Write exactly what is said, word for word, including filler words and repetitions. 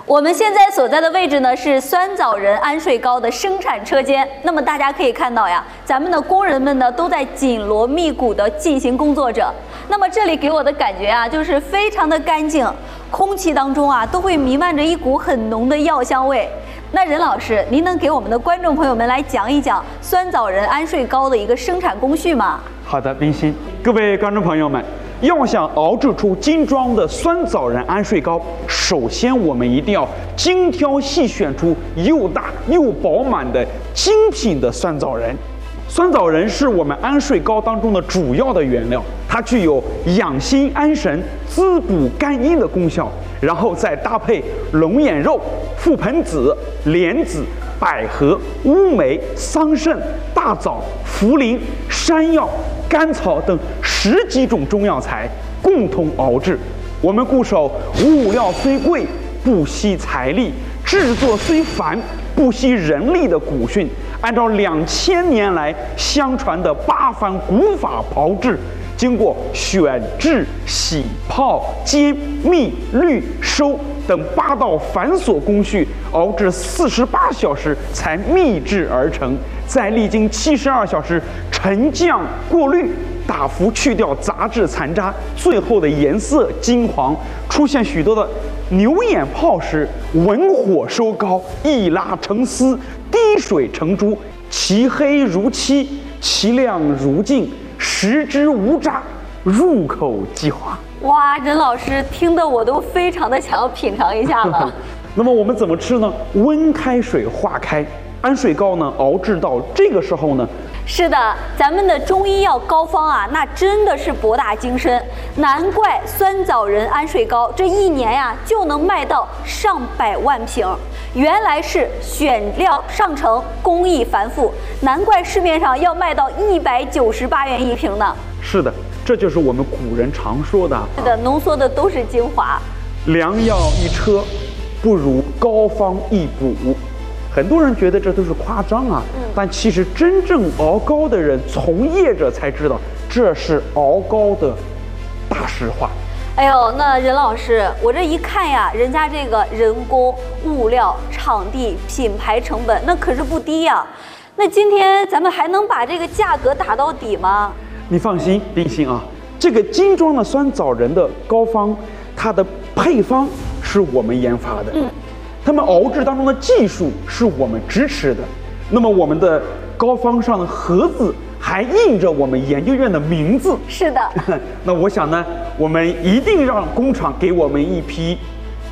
我们现在所在的位置呢是酸枣仁安睡糕的生产车间。那么大家可以看到呀，咱们的工人们呢都在紧锣密鼓地进行工作着。那么这里给我的感觉啊，就是非常的干净，空气当中啊都会弥漫着一股很浓的药香味。那任老师，您能给我们的观众朋友们来讲一讲酸枣仁安睡糕的一个生产工序吗？ 好的，冰心，各位观众朋友们。要想熬制出精装的酸枣仁安睡糕，首先我们一定要精挑细选出又大又饱满的精品的酸枣仁。酸枣仁是我们安睡糕当中的主要的原料，它具有养心安神、滋补肝阴的功效，然后再搭配龙眼肉、覆盆子、莲子、百合、乌梅、桑葚、大枣、茯苓、山药、甘草等十几种中药材共同熬制。我们固守物料虽贵，不惜财力；制作虽繁，不惜人力的古训，按照两千年来相传的八番古法炮制，经过选制、洗、泡、煎、蜜、滤、收等八道繁琐工序，熬制四十八小时才秘制而成，再历经七十二小时沉降过滤，大幅去掉杂质残渣，最后的颜色金黄，出现许多的牛眼泡时，文火收高，一拉成丝，滴水成珠，其黑如漆，其亮如镜，食之无渣，入口即化。 哇，任老师听得我都非常的想要品尝一下了。 那么我们怎么吃呢？温开水化开，安睡糕呢熬制到这个时候呢， 是的，咱们的中医药膏方啊，那真的是博大精深，难怪酸枣仁安睡糕这一年呀、啊、就能卖到上百万瓶。原来是选料上乘，工艺繁复，难怪市面上要卖到一百九十八元一瓶呢。 是的，这就是我们古人常说的， 是的，浓缩的都是精华。 良药一车，不如膏方一补。很多人觉得这都是夸张啊，嗯、但其实真正熬糕的人、从业者才知道，这是熬糕的大实话。 哎呦，那任老师，我这一看呀，人家这个人工、物料、场地、品牌成本，那可是不低呀。那今天咱们还能把这个价格打到底吗？ 你放心，冰心啊，这个精装的酸枣仁的膏方，它的配方是我们研发的。嗯。他们熬制当中的技术是我们支持的，那么我们的膏方上的盒子还印着我们研究院的名字。 是的。 那我想呢，我们一定让工厂给我们一批